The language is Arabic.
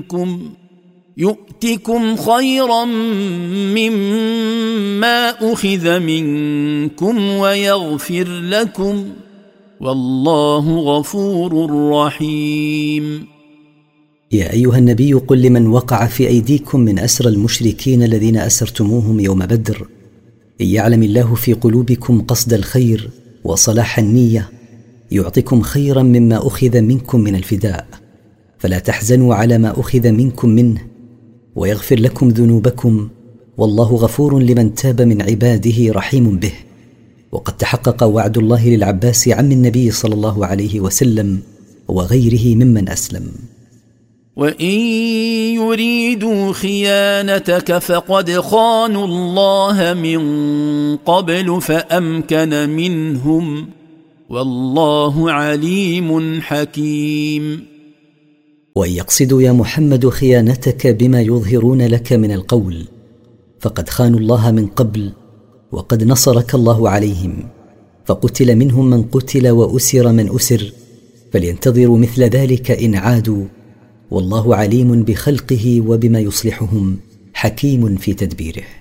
يؤتكم خيرا مما أخذ منكم ويغفر لكم والله غفور رحيم. يا أيها النبي قل لمن وقع في أيديكم من أسرى المشركين الذين أسرتموهم يوم بدر إن يعلم الله في قلوبكم قصد الخير وصلاح النية يعطكم خيرا مما أخذ منكم من الفداء، فلا تحزنوا على ما أخذ منكم منه ويغفر لكم ذنوبكم والله غفور لمن تاب من عباده رحيم به. وقد تحقق وعد الله للعباس عم النبي صلى الله عليه وسلم وغيره ممن أسلم. وإن يريدوا خيانتك فقد خانوا الله من قبل فأمكن منهم والله عليم حكيم. وإن يقصدوا يا محمد خيانتك بما يظهرون لك من القول فقد خانوا الله من قبل وقد نصرك الله عليهم، فقتل منهم من قتل وأسر من أسر، فلينتظروا مثل ذلك إن عادوا، والله عليم بخلقه وبما يصلحهم حكيم في تدبيره.